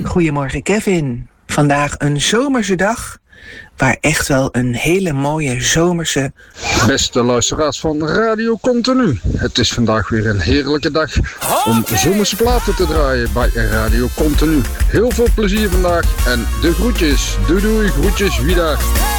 goedemorgen Kevin. Vandaag een zomerse dag, waar echt wel een hele mooie zomerse... Beste luisteraars van Radio Continu. Het is vandaag weer een heerlijke dag om zomerse platen te draaien bij Radio Continu. Heel veel plezier vandaag en de groetjes. Doei doei, groetjes, wie daar.